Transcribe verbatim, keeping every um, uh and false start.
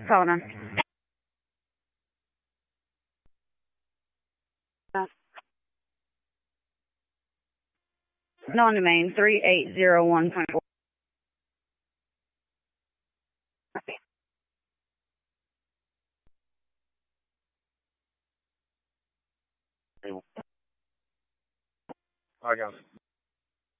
Hold on. Non-domain three eight zero one point four. I got it.